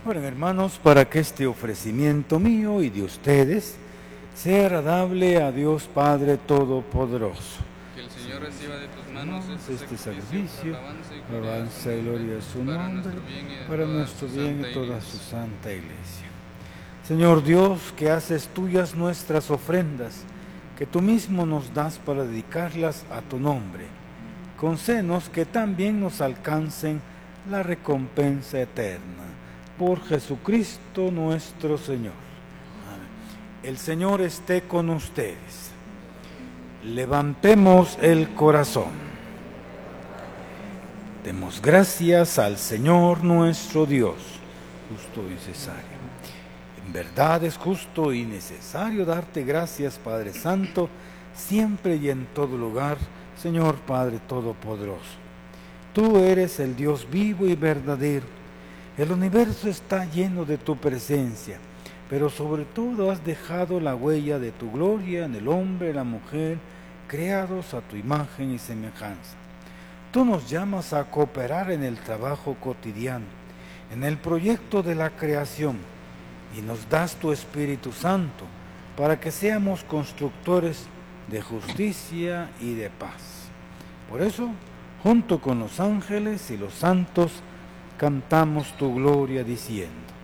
Oren, hermanos, para que este ofrecimiento mío y de ustedes sea agradable a Dios Padre Todopoderoso. Que el Señor reciba de tus manos Este sacrificio, alabanza y gloria gloria a su nombre, para nuestro bien y toda su iglesia. santa iglesia. Señor Dios, que haces tuyas nuestras ofrendas, que tú mismo nos das para dedicarlas a tu nombre, concédenos que también nos alcancen la recompensa eterna. Por Jesucristo nuestro Señor. Amén. El Señor esté con ustedes. Levantemos el corazón. Demos gracias al Señor nuestro Dios, justo y necesario. En verdad es justo y necesario darte gracias, Padre Santo, siempre y en todo lugar, Señor Padre Todopoderoso. Tú eres el Dios vivo y verdadero. El universo está lleno de tu presencia, pero sobre todo has dejado la huella de tu gloria en el hombre y la mujer, creados a tu imagen y semejanza. Tú nos llamas a cooperar en el trabajo cotidiano, en el proyecto de la creación, y nos das tu Espíritu Santo para que seamos constructores de justicia y de paz. Por eso, junto con los ángeles y los santos, cantamos tu gloria diciendo: